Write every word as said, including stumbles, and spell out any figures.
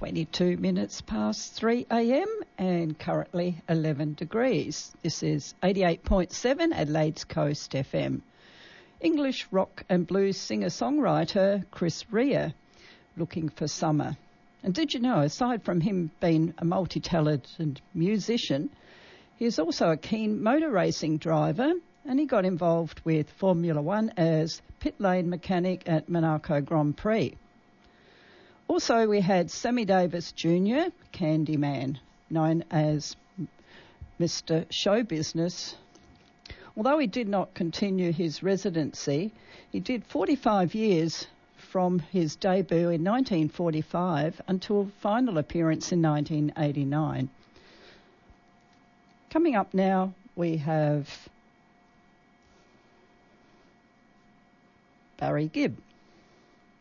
twenty-two minutes past three a.m. and currently eleven degrees. This is eighty-eight point seven Adelaide's Coast F M. English rock and blues singer-songwriter Chris Rea, looking for summer. And did you know, aside from him being a multi-talented musician, he is also a keen motor racing driver, and he got involved with Formula One as pit lane mechanic at Monaco Grand Prix. Also, we had Sammy Davis Junior, Candyman, known as Mister Show Business. Although he did not continue his residency, he did forty-five years from his debut in nineteen forty-five until final appearance in nineteen eighty-nine. Coming up now, we have Barry Gibb.